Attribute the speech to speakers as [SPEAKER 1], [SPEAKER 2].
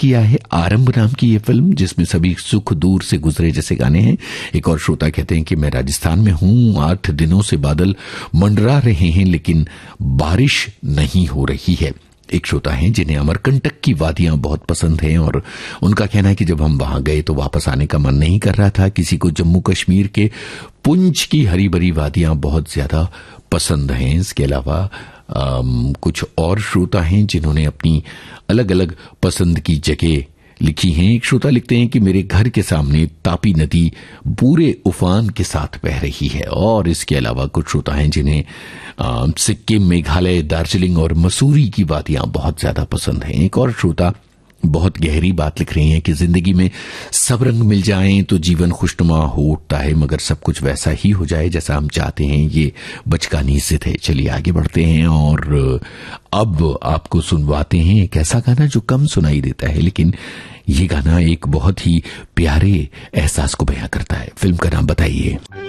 [SPEAKER 1] किया है आरंभ नाम की ये फिल्म, जिसमें सभी सुख दूर से गुजरे जैसे गाने हैं। एक और श्रोता कहते हैं कि मैं राजस्थान में हूं, 8 दिनों से बादल मंडरा रहे हैं लेकिन बारिश नहीं हो रही है। एक श्रोता हैं जिन्हें अमरकंटक की वादियां बहुत पसंद हैं और उनका कहना है कि जब हम वहां गए तो वापस आने का मन नहीं कर रहा था। किसी को जम्मू कश्मीर के पुंछ की हरी भरी वादियां बहुत ज्यादा पसंद हैं। इसके अलावा कुछ और श्रोता हैं जिन्होंने अपनी अलग अलग पसंद की जगह लिखी हैं। एक श्रोता लिखते हैं कि मेरे घर के सामने तापी नदी पूरे उफान के साथ बह रही है। और इसके अलावा कुछ श्रोता हैं जिन्हें सिक्किम, मेघालय, दार्जिलिंग और मसूरी की वादियां बहुत ज्यादा पसंद हैं। एक और श्रोता बहुत गहरी बात लिख रही हैं कि जिंदगी में सब रंग मिल जाएं तो जीवन खुशनुमा हो उठता है, मगर सब कुछ वैसा ही हो जाए जैसा हम चाहते हैं ये बचकानी जिद है। चलिए आगे बढ़ते हैं और अब आपको सुनवाते हैं एक ऐसा गाना जो कम सुनाई देता है, लेकिन ये गाना एक बहुत ही प्यारे एहसास को बयां करता है। फिल्म का नाम बताइए।